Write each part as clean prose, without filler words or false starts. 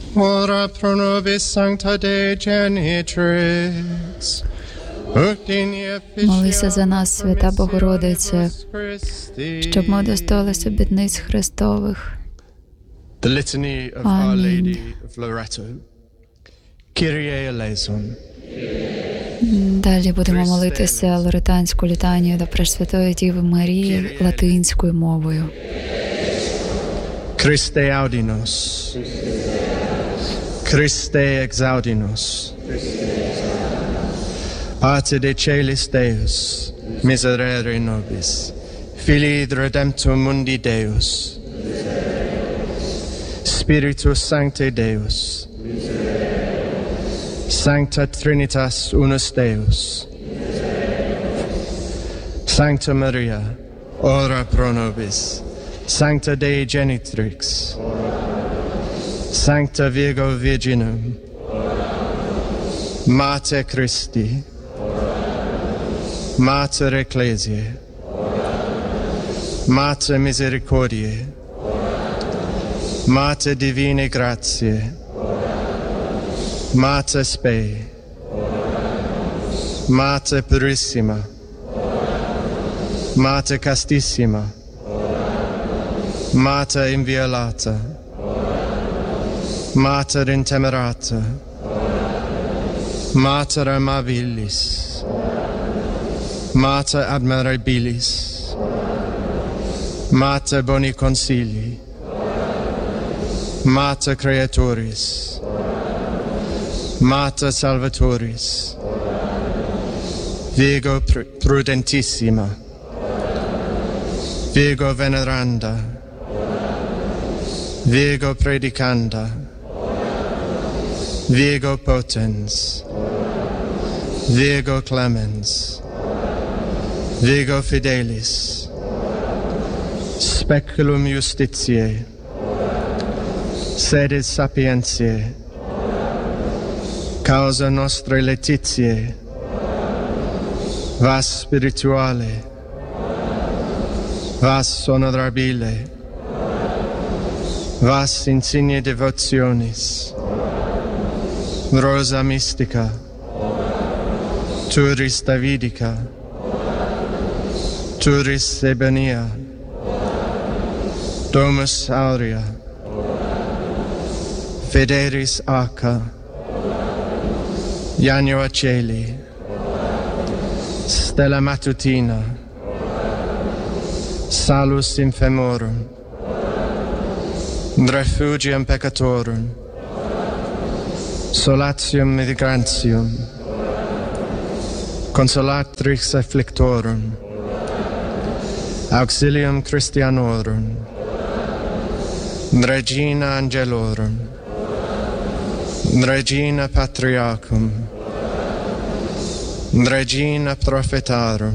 Ora pro nobis sancta Dei Genitrix. Молися за нас, свята Богородице, щоб ми удостоїлись обітниць Христових. The Litany of Our Амінь. Lady of Loreto. Kyrie eleison. Далі будемо молитися лоретанську літанію до Пресвятої Діви Марії латинською мовою. Christe audinos. Christe exaudinos. Pater de Caelis Deus, miserere nobis, Filii redemptor mundi Deus, Spiritus Sancte Deus, Sancta Trinitas unus Deus, Sancta Maria, ora pro nobis, Sancta Dei Genitrix, Sancta Virgo Virginum, Mater Christi, Mater Ecclesiae, Mater Misericordiae, Mater Divinae Gratiae, Mater Spei, Mater Purissima, Mater Castissima, Mater Inviolata, Mater Intemerata, Mater Amabilis, Mater Admirabilis, Mater Boni Consilii, Mater Creatoris, Mater Salvatoris, Virgo Prudentissima, Virgo Veneranda, Virgo Predicanda, Virgo Potens, Virgo Clemens, Virgo Fidelis, Speculum Justitiae, Sede Sapientiae, Causa Nostrae Laetitiae, Vas Spirituale, Vas Honorabile, Vas Insigne Devotionis, Rosa Mystica, Turis Davidica, Turis Ebania, Domus Aurea, Federis Arca, Janua Celi, Stella Matutina, Salus Infemorum, Refugium Peccatorum, Solatium Migranttium, Consolatrix Afflictorum, Auxilium Christianorum, Regina Angelorum, Regina Patriarchum, Regina Prophetarum,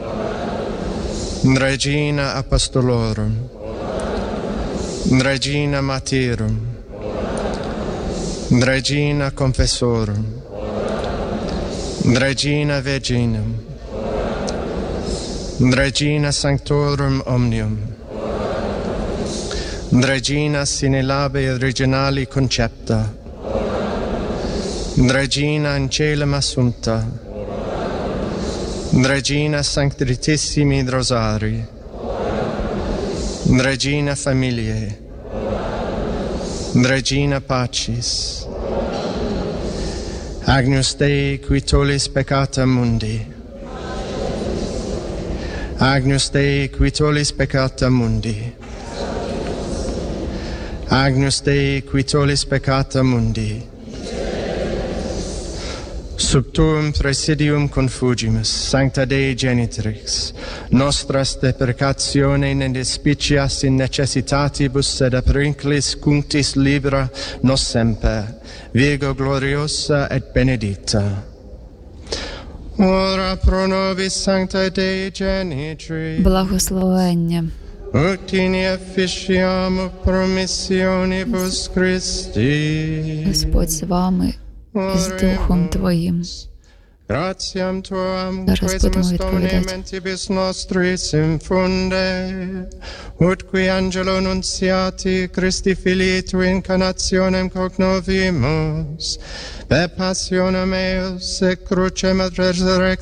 Regina Apostolorum, Regina Martyrum, Regina Confessorum, Regina Virginum, Regina Sanctorum Omnium, Regina sine labe originali concepta, Regina in caelum assumpta, Regina Sanctissimi Rosari, Regina Familiae, Regina Pacis, Agnus Dei qui tollis peccata mundi, Agnus Dei qui tollis peccata mundi, Agnus Dei qui tollis peccata mundi, sub tuum presidium confugimus, Sancta Dei Genitrix, nostras deprecatione ne despicias in necessitatibus sed aprinclis cunctis libera nos semper, Virgo gloriosa et benedicta. Ora pro nobis Sancta Dei Genitrix, Благословення. ut in efficiamo promissionibus Christi. Господь з вами і з Духом Твоїм. Gratiam tuam Зараз будемо відповідати. mentibus nostris infunde, ut qui angelo nunciati Christi Filii tui incarnationem cognovimus, per passionem eius et crucem et resurrectionem